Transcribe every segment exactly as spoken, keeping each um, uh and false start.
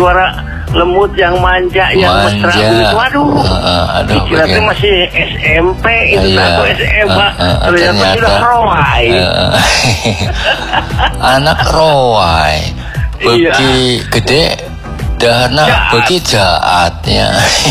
suara lembut yang manja, yang mesra begitu. Waduh, uh, aduh, dikira masih S M P itu iya, atau S M A, uh, uh, ternyata sudah rohai. Uh, anak rohai, beki iya. Gede, dahana beki jaatnya.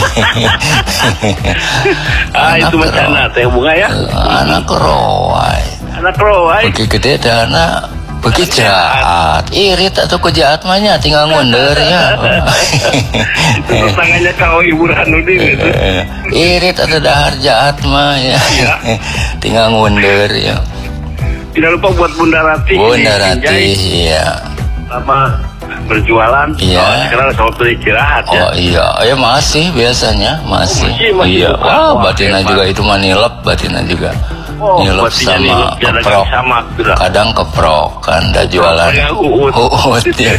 Ah itu macam teh bunga ya. Uh, anak rohai, anak rohai, beki gede dahana beki jahat, irit atau kejahat mahnya tinggal ngunder ya. Itu tangannya kau Ibu Ranudin itu. Irit atau dahar jahat mah ya. Tinggal ngunder ya. Tidak lupa buat Bunda Ratih. Bunda Ratih ya. Apa berjualan? Iya. Oh, sekarang waktu istirahat ya. Oh iya, ya masih biasanya masih. masih, masih iya. Wah, wah batina juga itu mah nilep batina juga. Oh, nilep sama nilep, keprok, sama, kadang keprok kan, dah jualan uut, uut ya.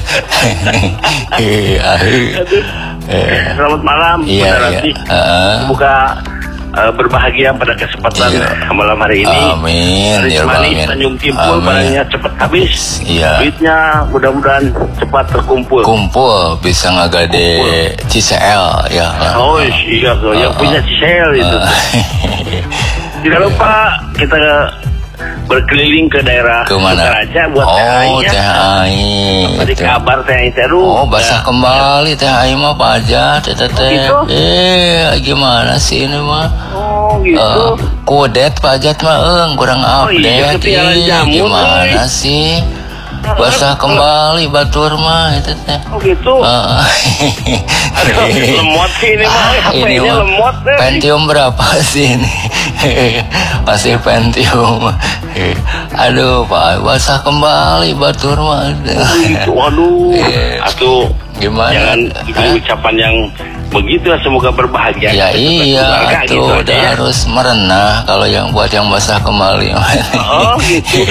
Selamat malam, iya, Bunda Ratih. Uh, Semoga uh, berbahagia pada kesempatan iya. malam hari ini. Amin. Hari ya, manis Tanjung Kimpul, barangnya cepat habis. Iya. Duitnya mudah-mudahan cepat terkumpul. Kumpul bisa ngagade C C L ya. Oh iya, uh, yang uh, punya C C L itu. Uh, Tidak lupa kita berkeliling ke daerah Sukaraja buat oh, T H I-nya. T H I. Tadi kabar T H I terus. Oh, basah ya. Kembali T H I mah Pak aja, teteh. Gitu? Eh, gimana sih ini mah? Oh, gitu. Uh, kudet Pak Ajat mah eng kurang update. Oh, iya, Ih, gimana sih? Basah kembali batur mah itu teh. Oh gitu. Uh, Aduh, lemot sih ini mah. H P-nya lemot deh. Pentium berapa sih ini? Masih Pentium. Aduh Pak, basah kembali batur mah. Oh gitu. Waduh. Atuh gimana? Jangan diberi ucapan yang begitu, semoga berbahagia. Ya iya, itu gitu udah ya. Harus merenah kalau yang buat yang basah kembali. Oh gitu.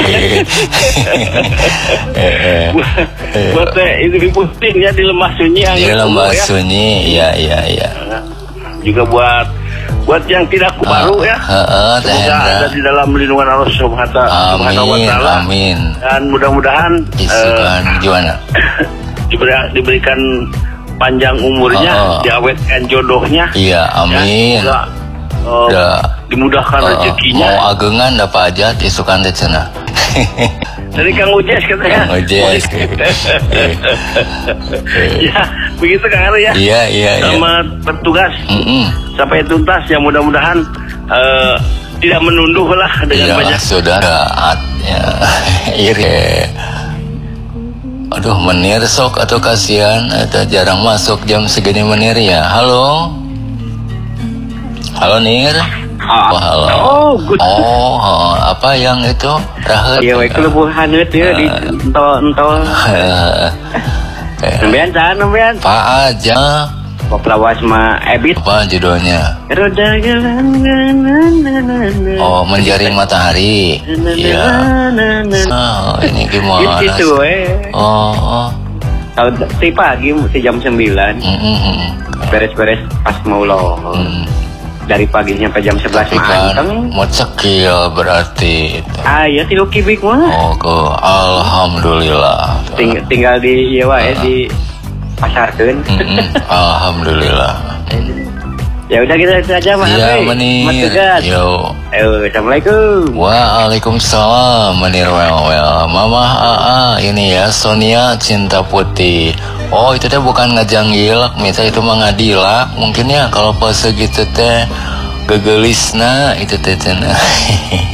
Buat itu pusing ya di Lembah Sunyi. Di Lembah Sunyi, iya iya iya. Juga buat buat yang tidak baru ya. Uh, uh, semoga ada di dalam lindungan Allah Subhanahu wa Ta'ala. Amin. Dan mudah-mudahan uh, gimana? Diberi, diberikan panjang umurnya, oh, oh. diawetkan jodohnya. Iya, amin. Ya, uh, dimudahkan uh, rezekinya. Mau agengan dapat aja isukan teh cenah. Dari Kang Ujes katanya. Kang Ujes. Ya, begitu Kang Ari ya. Iya, iya, iya. Selamat bertugas. Mm -mm. Sampai tuntas ya, mudah-mudahan uh, tidak menunduh lah dengan iya, banyak. Sudah ya. Iri. Aduh, menir sok atau kasihan atau jarang masuk jam segini menir ya. Halo. Halo Nir. Oh, halo. Oh, good. Oh, apa yang itu? Rahat. Iya, we kelebuhan itu ya di entol-entol. Nembean can, nembean. Pak aja. Poplawas mah Ebit. Apa judulnya? Roda jalan. Oh, menjaring matahari. Iya. Oh, ini gimana? Gitu eh. Oh, oh. Kalau si pagi si jam sembilan. Beres-beres pas mau loh. Mm. Dari paginya sampai jam sebelas manteng. Mau cekil berarti itu. Ah iya si Lucky Big mah. Oh, ke alhamdulillah. Ting tinggal di iya wae uh. di pasarkeun. Mm -mm. Alhamdulillah. Ya udah kita itu aja Mas. Iya, Menir. Yo. Eh, Assalamualaikum. Waalaikumsalam, Menir well well. Mama Aa ini ya Sonia Cinta Putih. Oh, itu teh bukan ngajanggilak, mita itu mah ngadilak. Mungkin ya kalau pose gitu teh gegelisna itu teh cenah.